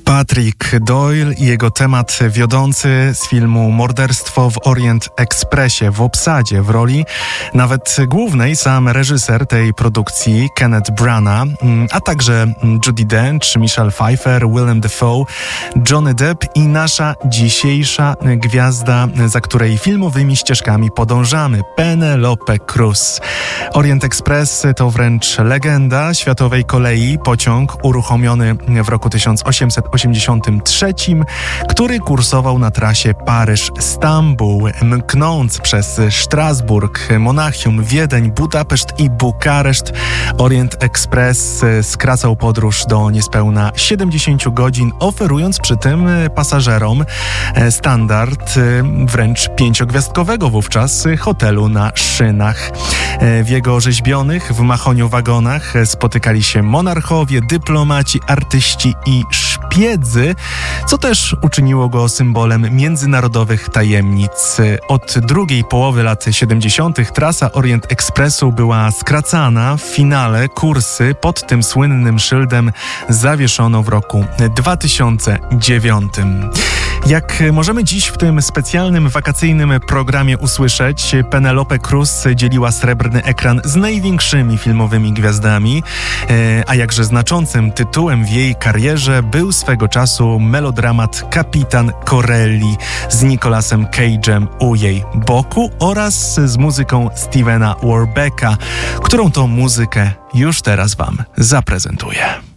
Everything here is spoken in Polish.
Patrick Doyle i jego temat wiodący z filmu Morderstwo w Orient Expressie. W obsadzie, w roli nawet głównej, sam reżyser tej produkcji Kenneth Branagh, a także Judi Dench, Michelle Pfeiffer, Willem Dafoe, Johnny Depp i nasza dzisiejsza gwiazda, za której filmowymi ścieżkami podążamy, Penelope Cruz. Orient Express to wręcz legenda światowej kolei, pociąg uruchomiony w roku 1883, który kursował na trasie Paryż-Stambuł, mknąc przez Strasburg, Monachium, Wiedeń, Budapeszt i Bukareszt. Orient Express skracał podróż do niespełna 70 godzin, oferując przy tym pasażerom standard wręcz 5-gwiazdkowego wówczas hotelu na szynach. W jego rzeźbionych w mahoniu wagonach spotykali się monarchowie, dyplomaci, artyści i szpiedzy, co też uczyniło go symbolem międzynarodowych tajemnic. Od drugiej połowy lat 70. trasa Orient Expressu była skracana. W finale kursy pod tym słynnym szyldem zawieszono w roku 2009. Jak możemy dziś w tym specjalnym wakacyjnym programie usłyszeć, Penelope Cruz dzieliła srebrny ekran z największymi filmowymi gwiazdami, a jakże znaczącym tytułem w jej karierze był swego czasu melodramat Kapitan Corelli z Nicolasem Cage'em u jej boku oraz z muzyką Stevena Warbecka, którą to muzykę już teraz wam zaprezentuję.